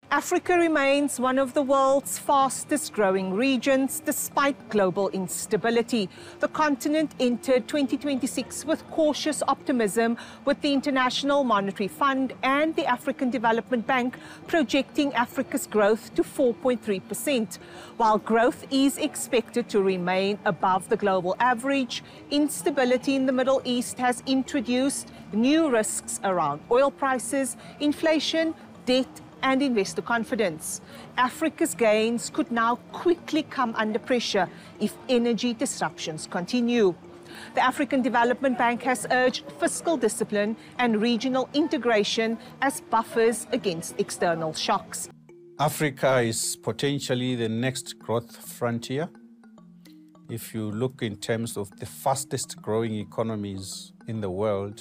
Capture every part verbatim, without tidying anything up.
Africa remains one of the world's fastest growing regions despite global instability. The continent entered twenty twenty-six with cautious optimism, with the International Monetary Fund and the African Development Bank projecting Africa's growth to four point three percent. While growth is expected to remain above the global average, instability in the Middle East has introduced new risks around oil prices, inflation, debt, and investor confidence. Africa's gains could now quickly come under pressure if energy disruptions continue. The African Development Bank has urged fiscal discipline and regional integration as buffers against external shocks. Africa is potentially the next growth frontier. If you look in terms of the fastest growing economies in the world,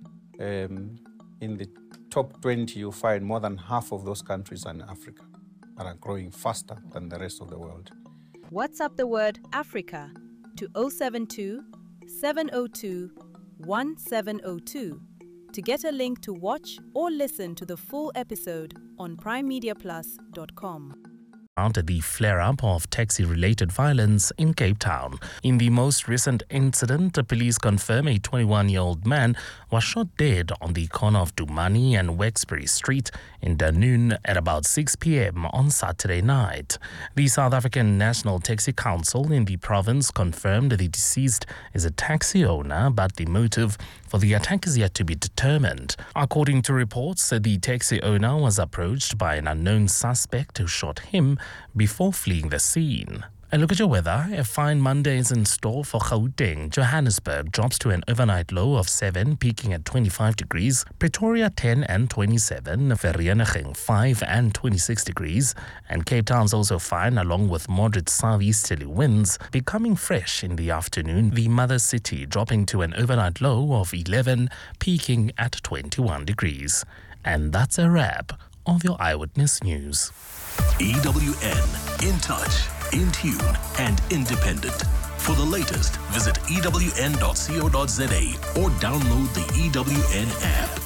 um, in the top twenty, you find more than half of those countries are in Africa and are growing faster than the rest of the world. WhatsApp the word Africa to zero seven two, seven zero two, one seven zero two to get a link to watch or listen to the full episode on prime media plus dot com. After the flare-up of taxi-related violence in Cape Town. In the most recent incident, the police confirm a twenty-one-year-old man was shot dead on the corner of Dumani and Wexbury Street in Dunoon at about six p.m. on Saturday night. The South African National Taxi Council in the province confirmed the deceased is a taxi owner, but the motive for the attack is yet to be determined. According to reports, the taxi owner was approached by an unknown suspect who shot him before fleeing the scene. A look at your weather. A fine Monday is in store for Gauteng. Johannesburg drops to an overnight low of seven, peaking at twenty-five degrees. Pretoria ten and twenty-seven. Vereeniging five and twenty-six degrees. And Cape Town's also fine, along with moderate southeasterly winds, becoming fresh in the afternoon. The mother city dropping to an overnight low of eleven, peaking at twenty-one degrees. And that's a wrap of your Eyewitness News. E W N, in touch, in tune, and independent. For the latest, visit E W N dot co dot za or download the E W N app.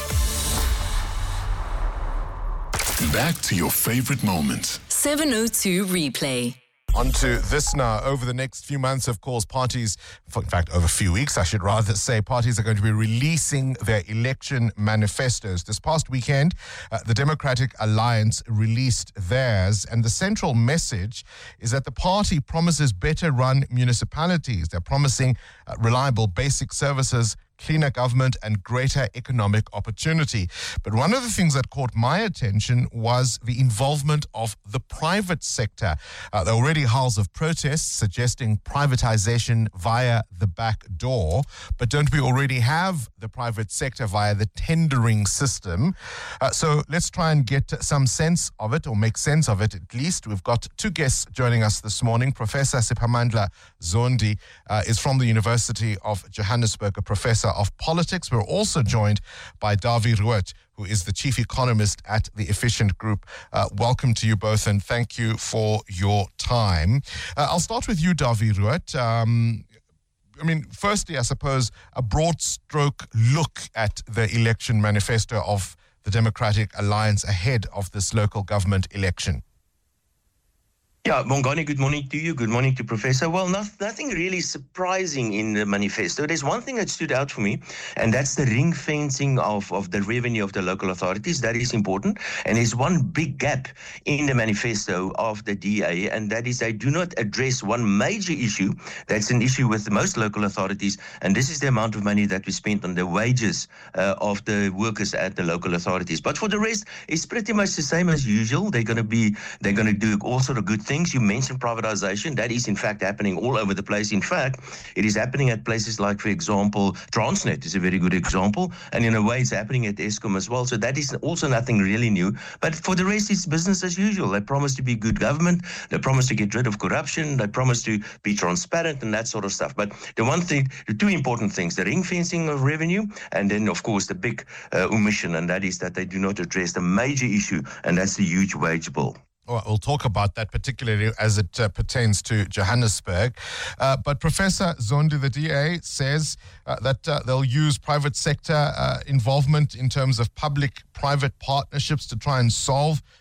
Back to your favorite moments. seven oh two Replay. On to this now. Over the next few months, of course, parties, in fact, over a few weeks, I should rather say, parties are going to be releasing their election manifestos. This past weekend, uh, the Democratic Alliance released theirs, and the central message is that the party promises better run municipalities. They're promising uh, reliable basic services, cleaner government, and greater economic opportunity. But one of the things that caught my attention was the involvement of the private sector. Uh, there are already howls of protests suggesting privatization via the back door. But don't we already have the private sector via the tendering system? Uh, so let's try and get some sense of it, or make sense of it at least. We've got two guests joining us this morning. Professor Siphamandla Zondi uh, is from the University of Johannesburg, a professor of politics. We're also joined by Dawie Roodt, who is the chief economist at the Efficient Group. Uh, welcome to you both, and thank you for your time. Uh, I'll start with you, Dawie Roodt. Um, I mean, firstly, I suppose, a broad stroke look at the election manifesto of the Democratic Alliance ahead of this local government election. Yeah, Bongani, good morning to you. Good morning to Professor. Well, not, nothing really surprising in the manifesto. There's one thing that stood out for me, and that's the ring fencing of, of the revenue of the local authorities. That is important. And there's one big gap in the manifesto of the D A, and that is they do not address one major issue that's an issue with most local authorities, and this is the amount of money that we spent on the wages uh, of the workers at the local authorities. But for the rest, it's pretty much the same as usual. They're going to be, they're going to do all sort of good things. You mentioned privatization. That is, in fact, happening all over the place. In fact, it is happening at places like, for example, Transnet is a very good example. And in a way, it's happening at Eskom as well. So that is also nothing really new. But for the rest, it's business as usual. They promise to be good government. They promise to get rid of corruption. They promise to be transparent and that sort of stuff. But the one thing, the two important things, the ring fencing of revenue, and then, of course, the big uh, omission, and that is that they do not address the major issue, and that's the huge wage bill. Well, we'll talk about that particularly as it uh, pertains to Johannesburg. Uh, but Professor Zondi, the D A, says uh, that uh, they'll use private sector uh, involvement in terms of public-private partnerships to try and solve